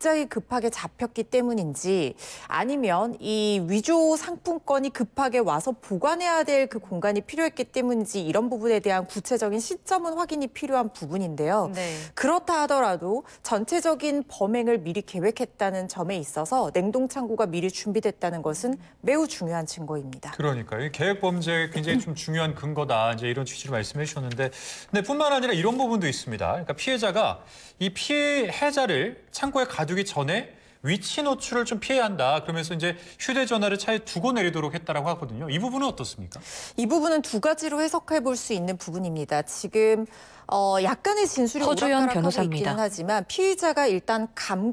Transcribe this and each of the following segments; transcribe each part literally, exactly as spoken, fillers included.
갑자기 급하게 잡혔기 때문인지 아니면 이 위조 상품권이 급하게 와서 보관해야 될 그 공간이 필요했기 때문인지 이런 부분에 대한 구체적인 시점은 확인이 필요한 부분인데요. 네. 그렇다 하더라도 전체적인 범행을 미리 계획했다는 점에 있어서 냉동창고가 미리 준비됐다는 것은 매우 중요한 증거입니다. 그러니까요. 계획 범죄 굉장히 좀 중요한 근거다. 이제 이런 취지로 말씀해 주셨는데, 근데 뿐만 아니라 이런 부분도 있습니다. 그러니까 피해자가 이 피해자를 창고에 가두기 전에 위치 노출을 좀 피해야 한다. 그러면서 이제 휴대전화를 차에 두고 내리도록 했다라고 하거든요. 이 부분은 어떻습니까? 이 부분은 두 가지로 해석해 볼 수 있는 부분입니다. 지금 어, 약간의 진술이 허주연 오락가락하고 변호사입니다. 있기는 하지만 피의자가 일단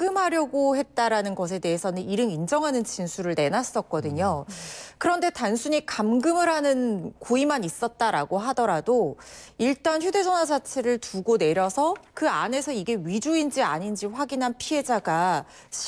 감금하려고 했다라는 것에 대해서는 이른 인정하는 진술을 내놨었거든요. 음. 그런데 단순히 감금을 하는 고의만 있었다라고 하더라도 일단 휴대전화 자체를 두고 내려서 그 안에서 이게 위조인지 아닌지 확인한 피해자가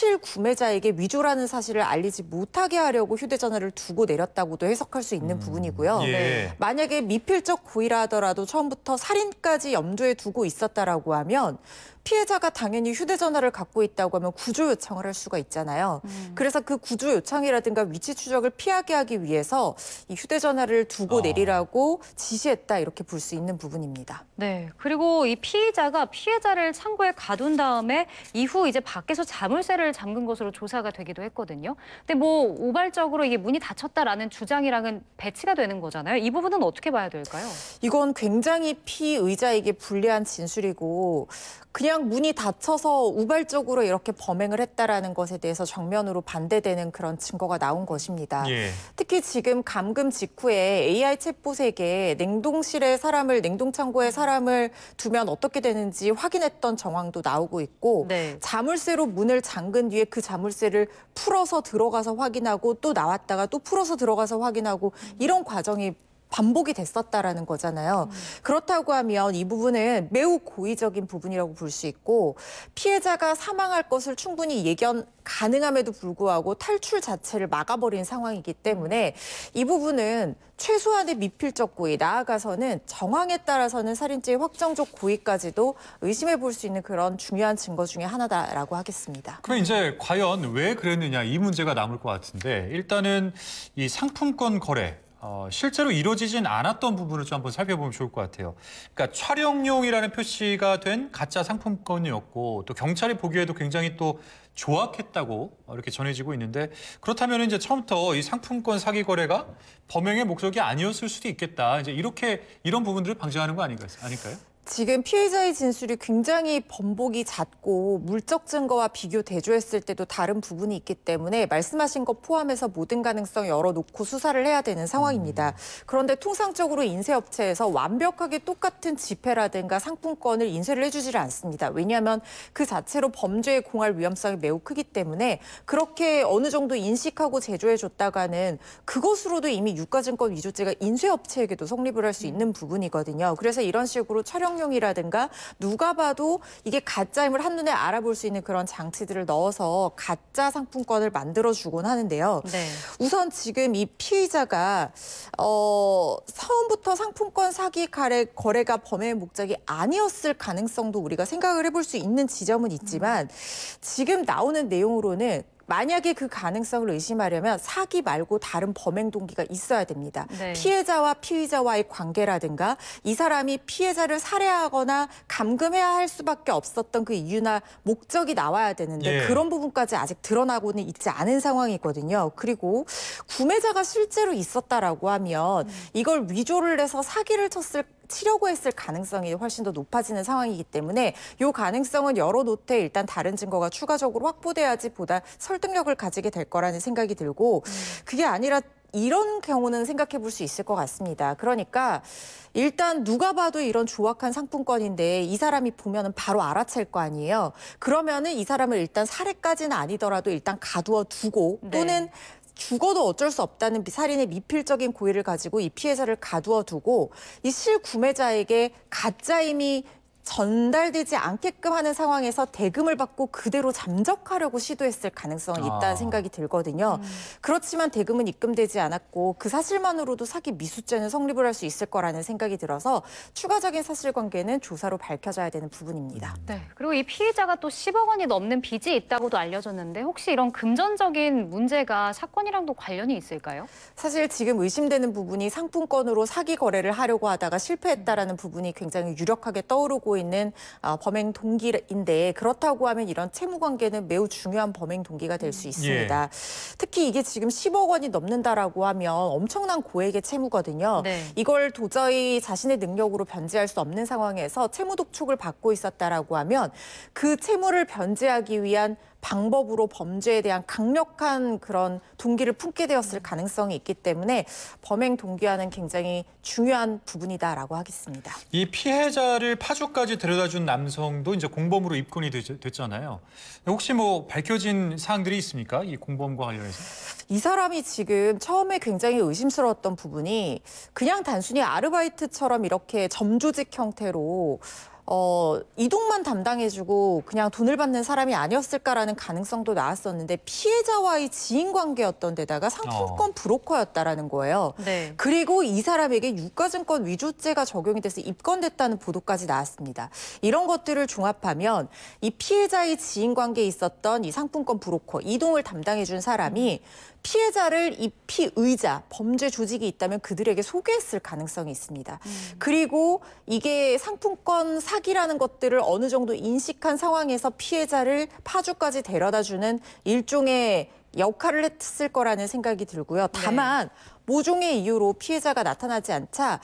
실구매자에게 위조라는 사실을 알리지 못하게 하려고 휴대전화를 두고 내렸다고도 해석할 수 있는 음. 부분이고요. 예. 만약에 미필적 고의라 하더라도 처음부터 살인까지 염두에 두고 있었다라고 하면 피해자가 당연히 휴대전화를 갖고 있다고 하면 구조 요청을 할 수가 있잖아요. 음. 그래서 그 구조 요청이라든가 위치 추적을 피하게 하기 위해서 이 휴대전화를 두고 어. 내리라고 지시했다 이렇게 볼 수 있는 부분입니다. 네, 그리고 이 피의자가 피해자를 창고에 가둔 다음에 이후 이제 밖에서 자물쇠를 잠근 것으로 조사가 되기도 했거든요. 근데 뭐 우발적으로 이게 문이 닫혔다라는 주장이랑은 배치가 되는 거잖아요. 이 부분은 어떻게 봐야 될까요? 이건 굉장히 피의자에게 불리한 진술이고 그냥 문이 닫혀서 우발적으로 이렇게 범행을 했다라는 것에 대해서 정면으로 반대되는 그런 증거가 나온 것입니다. 예. 특히 지금 감금 직후에 에이아이 챗봇에게 냉동실에 사람을, 냉동창고에 사람을 두면 어떻게 되는지 확인했던 정황도 나오고 있고 네. 자물쇠로 문을 잠근 뒤에 그 자물쇠를 풀어서 들어가서 확인하고 또 나왔다가 또 풀어서 들어가서 확인하고 이런 과정이 반복이 됐었다라는 거잖아요. 음. 그렇다고 하면 이 부분은 매우 고의적인 부분이라고 볼 수 있고 피해자가 사망할 것을 충분히 예견 가능함에도 불구하고 탈출 자체를 막아버린 상황이기 때문에 이 부분은 최소한의 미필적 고의, 나아가서는 정황에 따라서는 살인죄의 확정적 고의까지도 의심해 볼 수 있는 그런 중요한 증거 중에 하나다라고 하겠습니다. 그럼 이제 과연 왜 그랬느냐 이 문제가 남을 것 같은데 일단은 이 상품권 거래 어, 실제로 이루어지진 않았던 부분을 좀 한번 살펴보면 좋을 것 같아요. 그러니까 촬영용이라는 표시가 된 가짜 상품권이었고 또 경찰이 보기에도 굉장히 또 조악했다고 이렇게 전해지고 있는데 그렇다면 이제 처음부터 이 상품권 사기 거래가 범행의 목적이 아니었을 수도 있겠다. 이제 이렇게 이런 부분들을 방지하는 거 아닌가요? 아닐까요? 지금 피해자의 진술이 굉장히 번복이 잦고 물적 증거와 비교 대조했을 때도 다른 부분이 있기 때문에 말씀하신 것 포함해서 모든 가능성 열어놓고 수사를 해야 되는 상황입니다. 그런데 통상적으로 인쇄업체에서 완벽하게 똑같은 지폐라든가 상품권을 인쇄를 해주지를 않습니다. 왜냐하면 그 자체로 범죄에 공할 위험성이 매우 크기 때문에 그렇게 어느 정도 인식하고 제조해줬다가는 그것으로도 이미 유가증권 위조죄가 인쇄업체에게도 성립을 할 수 있는 부분이거든요. 그래서 이런 식으로 촬영 용이라든가 누가 봐도 이게 가짜임을 한눈에 알아볼 수 있는 그런 장치들을 넣어서 가짜 상품권을 만들어주곤 하는데요. 네. 우선 지금 이 피의자가 어, 처음부터 상품권 사기 거래, 거래가 범행의 목적이 아니었을 가능성도 우리가 생각을 해볼 수 있는 지점은 있지만 지금 나오는 내용으로는 만약에 그 가능성을 의심하려면 사기 말고 다른 범행 동기가 있어야 됩니다. 네. 피해자와 피의자와의 관계라든가 이 사람이 피해자를 살해하거나 감금해야 할 수밖에 없었던 그 이유나 목적이 나와야 되는데 예. 그런 부분까지 아직 드러나고는 있지 않은 상황이거든요. 그리고 구매자가 실제로 있었다라고 하면 이걸 위조를 해서 사기를 쳤을 치려고 했을 가능성이 훨씬 더 높아지는 상황이기 때문에 이 가능성은 열어놓되 일단 다른 증거가 추가적으로 확보돼야지 보다 설득력을 가지게 될 거라는 생각이 들고 그게 아니라 이런 경우는 생각해 볼 수 있을 것 같습니다. 그러니까 일단 누가 봐도 이런 조악한 상품권인데 이 사람이 보면은 바로 알아챌 거 아니에요. 그러면은 이 사람을 일단 살해까지는 아니더라도 일단 가두어 두고 또는 네. 죽어도 어쩔 수 없다는 살인의 미필적인 고의를 가지고 이 피해자를 가두어 두고 이 실구매자에게 가짜임이 전달되지 않게끔 하는 상황에서 대금을 받고 그대로 잠적하려고 시도했을 가능성은 있다는 아. 생각이 들거든요. 음. 그렇지만 대금은 입금되지 않았고 그 사실만으로도 사기 미수죄는 성립을 할 수 있을 거라는 생각이 들어서 추가적인 사실관계는 조사로 밝혀져야 되는 부분입니다. 네. 그리고 이 피의자가 또 십억 원이 넘는 빚이 있다고도 알려졌는데 혹시 이런 금전적인 문제가 사건이랑도 관련이 있을까요? 사실 지금 의심되는 부분이 상품권으로 사기 거래를 하려고 하다가 실패했다라는 부분이 굉장히 유력하게 떠오르고 있는 어, 범행 동기인데 그렇다고 하면 이런 채무 관계는 매우 중요한 범행 동기가 될 수 있습니다. 예. 특히 이게 지금 십억 원이 넘는다라고 하면 엄청난 고액의 채무거든요. 네. 이걸 도저히 자신의 능력으로 변제할 수 없는 상황에서 채무 독촉을 받고 있었다라고 하면 그 채무를 변제하기 위한 방법으로 범죄에 대한 강력한 그런 동기를 품게 되었을 가능성이 있기 때문에 범행 동기와는 굉장히 중요한 부분이다라고 하겠습니다. 이 피해자를 파주까지 데려다준 남성도 이제 공범으로 입건이 됐- 됐잖아요. 혹시 뭐 밝혀진 사항들이 있습니까? 이 공범과 관련해서? 이 사람이 지금 처음에 굉장히 의심스러웠던 부분이 그냥 단순히 아르바이트처럼 이렇게 점조직 형태로 어, 이동만 담당해주고 그냥 돈을 받는 사람이 아니었을까라는 가능성도 나왔었는데 피해자와의 지인 관계였던 데다가 상품권 어. 브로커였다라는 거예요. 네. 그리고 이 사람에게 유가증권 위조죄가 적용이 돼서 입건됐다는 보도까지 나왔습니다. 이런 것들을 종합하면 이 피해자의 지인 관계에 있었던 이 상품권 브로커, 이동을 담당해준 사람이 피해자를 이 피의자, 범죄 조직이 있다면 그들에게 소개했을 가능성이 있습니다. 음. 그리고 이게 상품권 사기라는 것들을 어느 정도 인식한 상황에서 피해자를 파주까지 데려다주는 일종의 역할을 했을 거라는 생각이 들고요. 다만 모종의 이유로 피해자가 나타나지 않자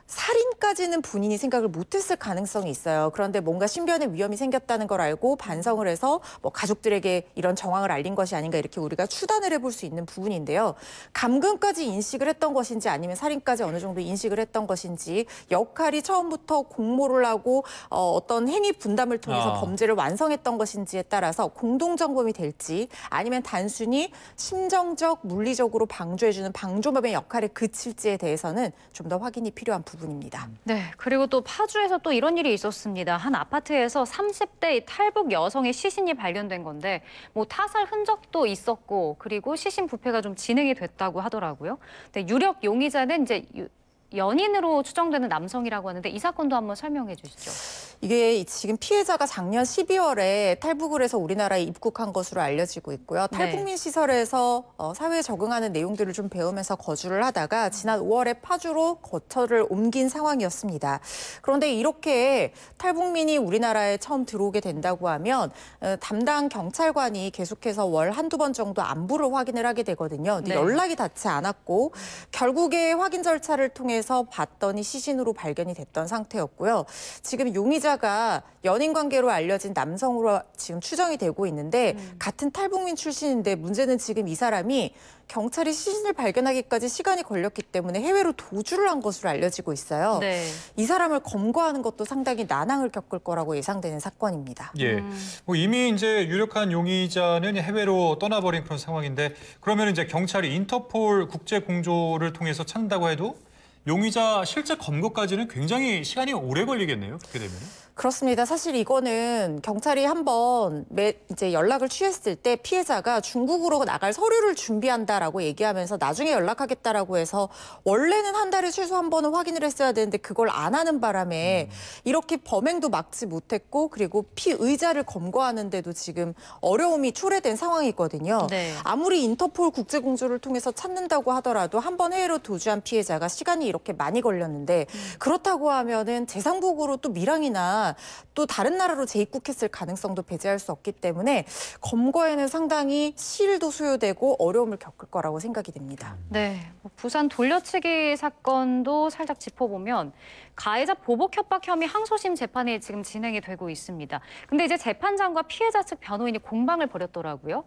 살인까지는 본인이 생각을 못했을 가능성이 있어요. 그런데 뭔가 신변의 위험이 생겼다는 걸 알고 반성을 해서 뭐 가족들에게 이런 정황을 알린 것이 아닌가 이렇게 우리가 추단을 해볼 수 있는 부분인데요. 감금까지 인식을 했던 것인지 아니면 살인까지 어느 정도 인식을 했던 것인지 역할이 처음부터 공모를 하고 어, 어떤 행위 분담을 통해서 아. 범죄를 완성했던 것인지에 따라서 공동정범이 될지 아니면 단순히 심정적, 물리적으로 방조해주는 방조범의 역할에 그칠지에 대해서는 좀 더 확인이 필요한 부분입니다. 네, 그리고 또 파주에서 또 이런 일이 있었습니다. 한 아파트에서 삼십 대 탈북 여성의 시신이 발견된 건데 뭐 타살 흔적도 있었고 그리고 시신 부패가 좀 진행이 됐다고 하더라고요. 근데 유력 용의자는 이제 유- 연인으로 추정되는 남성이라고 하는데 이 사건도 한번 설명해 주시죠. 이게 지금 피해자가 작년 십이월에 탈북을 해서 우리나라에 입국한 것으로 알려지고 있고요. 탈북민 시설에서 어, 사회에 적응하는 내용들을 좀 배우면서 거주를 하다가 지난 오월에 파주로 거처를 옮긴 상황이었습니다. 그런데 이렇게 탈북민이 우리나라에 처음 들어오게 된다고 하면 어, 담당 경찰관이 계속해서 월 한두 번 정도 안부를 확인을 하게 되거든요. 근데 네. 연락이 닿지 않았고 결국에 확인 절차를 통해서 봤더니 시신으로 발견이 됐던 상태였고요. 지금 용의자 가 연인 관계로 알려진 남성으로 지금 추정이 되고 있는데 음. 같은 탈북민 출신인데 문제는 지금 이 사람이 경찰이 시신을 발견하기까지 시간이 걸렸기 때문에 해외로 도주를 한 것으로 알려지고 있어요. 네. 이 사람을 검거하는 것도 상당히 난항을 겪을 거라고 예상되는 사건입니다. 예. 음. 뭐 이미 이제 유력한 용의자는 해외로 떠나버린 그런 상황인데 그러면 이제 경찰이 인터폴 국제 공조를 통해서 찾는다고 해도 용의자 실제 검거까지는 굉장히 시간이 오래 걸리겠네요. 그렇게 되면. 그렇습니다. 사실 이거는 경찰이 한번 매 이제 연락을 취했을 때 피해자가 중국으로 나갈 서류를 준비한다라고 얘기하면서 나중에 연락하겠다라고 해서 원래는 한 달에 최소 한 번은 확인을 했어야 되는데 그걸 안 하는 바람에 이렇게 범행도 막지 못했고 그리고 피의자를 검거하는데도 지금 어려움이 초래된 상황이거든요. 네. 아무리 인터폴 국제공조를 통해서 찾는다고 하더라도 한 번 해외로 도주한 피해자가 시간이 이렇게 많이 걸렸는데 그렇다고 하면은 재상복으로 또 밀항이나 또 다른 나라로 재입국했을 가능성도 배제할 수 없기 때문에 검거에는 상당히 시일도 소요되고 어려움을 겪을 거라고 생각이 됩니다. 네, 뭐 부산 돌려치기 사건도 살짝 짚어보면 가해자 보복 협박 혐의 항소심 재판이 지금 진행이 되고 있습니다. 근데 이제 재판장과 피해자 측 변호인이 공방을 벌였더라고요.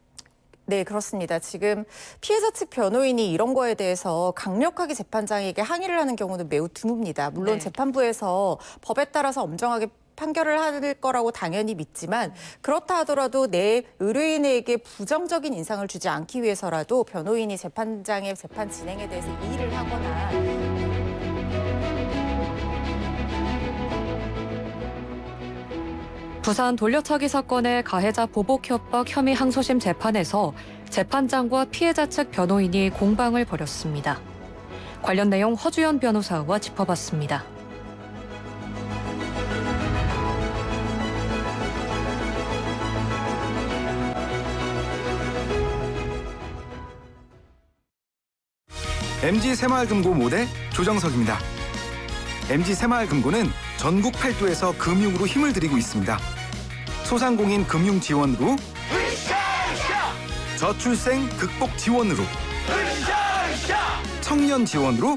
네, 그렇습니다. 지금 피해자 측 변호인이 이런 거에 대해서 강력하게 재판장에게 항의를 하는 경우는 매우 드뭅니다. 물론 네. 재판부에서 법에 따라서 엄정하게 판결을 할 거라고 당연히 믿지만 그렇다 하더라도 내 의뢰인에게 부정적인 인상을 주지 않기 위해서라도 변호인이 재판장의 재판 진행에 대해서 이의를 하거나 부산 돌려차기 사건의 가해자 보복 협박 혐의 항소심 재판에서 재판장과 피해자 측 변호인이 공방을 벌였습니다. 관련 내용 허주연 변호사와 짚어봤습니다. 엠지 새마을금고 모대 조정석입니다. 엠지 새마을금고는 전국 팔도에서 금융으로 힘을 들이고 있습니다. 소상공인 금융 지원으로, 저출생 극복 지원으로, 청년 지원으로,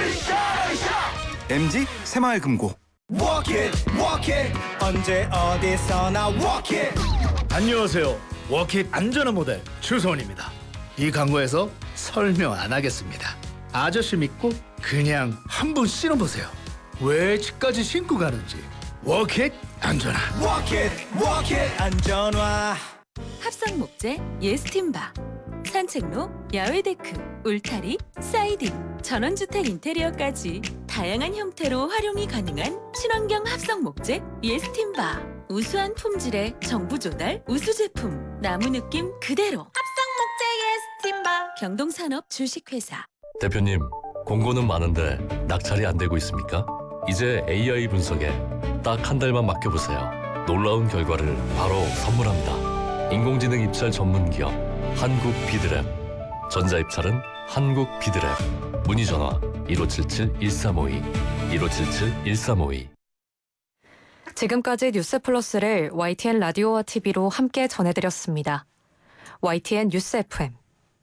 엠지 새마을금고. Walk it, walk it. 언제 어디서나 walk it. 안녕하세요. 워킷 안전한 모델 추소원입니다. 이 광고에서 설명 안 하겠습니다. 아저씨 믿고 그냥 한번 신어보세요. 왜 집까지 신고 가는지. 워킷 안전한. Walk it, walk it. 안전화. 합성 목재, 예스팀바, 산책로, 야외 데크, 울타리, 사이딩, 전원주택 인테리어까지 다양한 형태로 활용이 가능한 친환경 합성 목재, 예스팀바. 우수한 품질의 정부 조달 우수 제품, 나무 느낌 그대로. 합성 목재 예스팀바. 경동산업 주식회사. 대표님, 공고는 많은데 낙찰이 안 되고 있습니까? 이제 에이아이 분석에 딱 한 달만 맡겨보세요. 놀라운 결과를 바로 선물합니다. 인공지능 입찰 전문 기업 한국 비드랩. 전자입찰은 한국 비드랩. 문의 전화 일오칠칠 일삼오이 일오칠칠 일삼오이. 지금까지 뉴스 플러스를 와이티엔 라디오와 티비로 함께 전해드렸습니다. 와이티엔 뉴스 에프엠.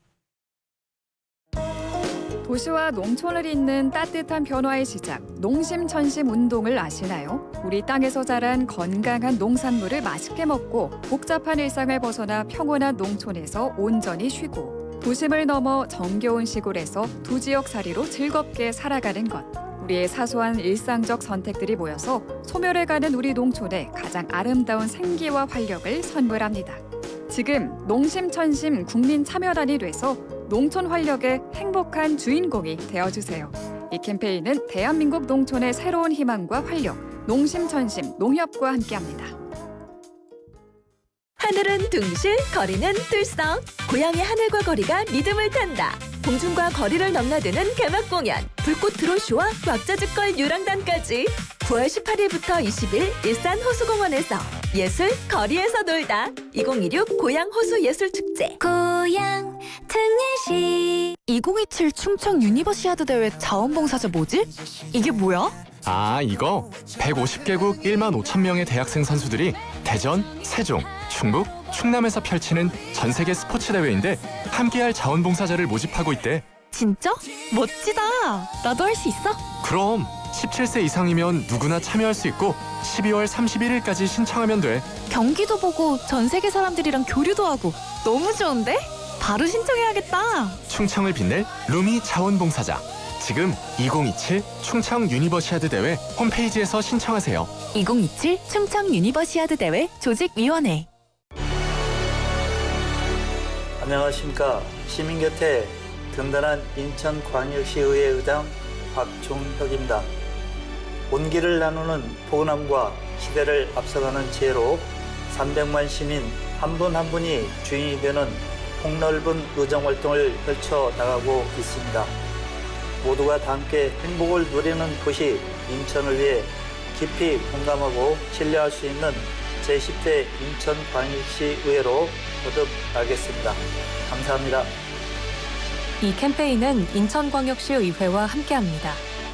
도시와 농촌을 잇는 따뜻한 변화의 시작, 농심천심 운동을 아시나요? 우리 땅에서 자란 건강한 농산물을 맛있게 먹고 복잡한 일상을 벗어나 평온한 농촌에서 온전히 쉬고 도심을 넘어 정겨운 시골에서 두 지역살이로 즐겁게 살아가는 것. 우리의 사소한 일상적 선택들이 모여서 소멸해가는 우리 농촌의 가장 아름다운 생기와 활력을 선물합니다. 지금 농심천심 국민참여단이 돼서 농촌 활력의 행복한 주인공이 되어주세요. 이 캠페인은 대한민국 농촌의 새로운 희망과 활력, 농심천심 농협과 함께합니다. 하늘은 둥실, 거리는 들썩. 고향의 하늘과 거리가 리듬을 탄다. 공중과 거리를 넘나드는 개막 공연, 불꽃 드론쇼와 왁자지껄 유랑단까지 구월 십팔일부터 이십일 일산 호수공원에서 예술 거리에서 놀다. 이천이십육 고양 호수 예술축제. 고향 특례시. 이천이십칠 충청 유니버시아드 대회 자원봉사자 뭐지? 이게 뭐야? 아, 이거 백오십 개국 일만 오천 명의 대학생 선수들이 대전, 세종, 충북, 충남에서 펼치는 전 세계 스포츠 대회인데 함께할 자원봉사자를 모집하고 있대. 진짜? 멋지다. 나도 할 수 있어? 그럼 십칠 세 이상이면 누구나 참여할 수 있고 십이월 삼십일일까지 신청하면 돼. 경기도 보고 전 세계 사람들이랑 교류도 하고 너무 좋은데? 바로 신청해야겠다. 충청을 빛낼 루미 자원봉사자. 지금 이천이십칠 충청 유니버시아드 대회 홈페이지에서 신청하세요. 이천이십칠 충청 유니버시아드 대회 조직위원회. 안녕하십니까. 시민 곁에 든든한 인천광역시의회 의장 박종혁입니다. 온기를 나누는 포근함과 시대를 앞서가는 지혜로 삼백만 시민 한 분 한 분이 주인이 되는 폭넓은 의정활동을 펼쳐나가고 있습니다. 모두가 다 함께 행복을 누리는 도시 인천을 위해 깊이 공감하고 신뢰할 수 있는 제십 대 인천광역시 의회로 거듭나겠습니다. 감사합니다. 이 캠페인은 인천광역시 의회와 함께합니다.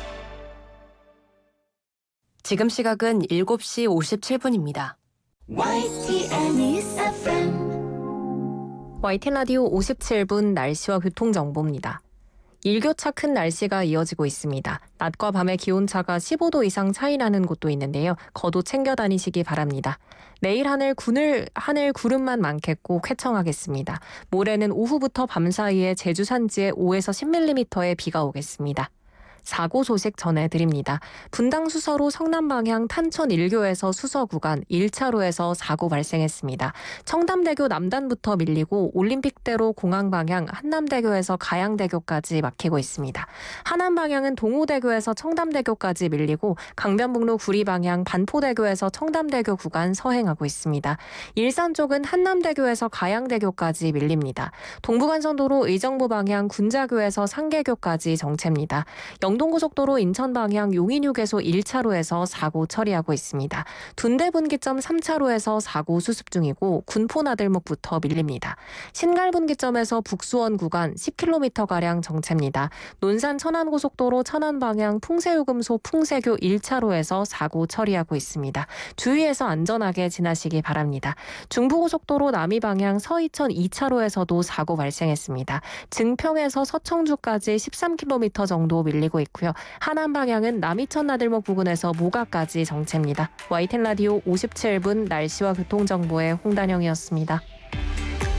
지금 시각은 일곱 시 오십칠 분입니다. 와이티엔 뉴스 에프엠. 와이티엔 라디오 오십칠 분 날씨와 교통정보입니다. 일교차 큰 날씨가 이어지고 있습니다. 낮과 밤의 기온차가 십오 도 이상 차이 나는 곳도 있는데요. 겉옷 챙겨 다니시기 바랍니다. 내일 하늘 구늘, 하늘 구름만 많겠고 쾌청하겠습니다. 모레는 오후부터 밤 사이에 제주 산지에 오에서 십 밀리미터의 비가 오겠습니다. 사고 소식 전해드립니다. 분당 수서로 성남 방향 탄천 일 교에서 수서 구간 일 차로에서 사고 발생했습니다. 청담대교 남단부터 밀리고 올림픽대로 공항 방향 한남대교에서 가양대교까지 막히고 있습니다. 하남 방향은 동호대교에서 청담대교까지 밀리고 강변북로 구리 방향 반포대교에서 청담대교 구간 서행하고 있습니다. 일산 쪽은 한남대교에서 가양대교까지 밀립니다. 동부간선도로 의정부 방향 군자교에서 상계교까지 정체입니다. 영동고속도로 인천 방향 용인휴게소 일 차로에서 사고 처리하고 있습니다. 둔대분기점 삼 차로에서 사고 수습 중이고 군포나들목부터 밀립니다. 신갈분기점에서 북수원 구간 십 킬로미터가량 정체입니다. 논산 천안고속도로 천안 방향 풍세요금소 풍세교 일 차로에서 사고 처리하고 있습니다. 주의해서 안전하게 지나시기 바랍니다. 중부고속도로 남이 방향 서이천 이 차로에서도 사고 발생했습니다. 증평에서 서청주까지 십삼 킬로미터 정도 밀리고 있고요. 하남 방향은 남이천 나들목 부근에서 모가까지 정체입니다. 와이텐 라디오 오십칠 분 날씨와 교통정보의 홍단영이었습니다.